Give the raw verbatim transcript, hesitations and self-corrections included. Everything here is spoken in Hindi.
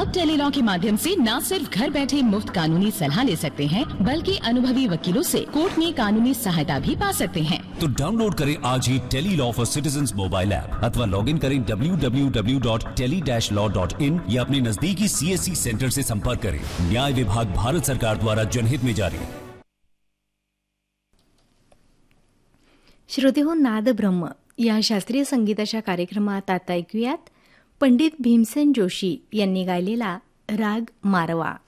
अब टेलीलॉ के माध्यम से न सिर्फ घर बैठे मुफ्त कानूनी सलाह ले सकते हैं, बल्कि अनुभवी वकीलों से कोर्ट में कानूनी सहायता भी पा सकते हैं। तो डाउनलोड करें आज ही Tele-Law for citizens mobile app अथवा लॉग इन करें W W W dot tele dash law dot in या अपने नजदीकी सी एस सी सेंटर से संपर्क करें। न्याय विभाग भारत सरकार द्वारा जनहित में जारी। श्रोतेहो, नाद ब्रह्म या शास्त्रीय संगीताच्या कार्यक्रमात आता ऐकूयात पंडित भीमसेन जोशी यांनी गायलेला राग मारवा.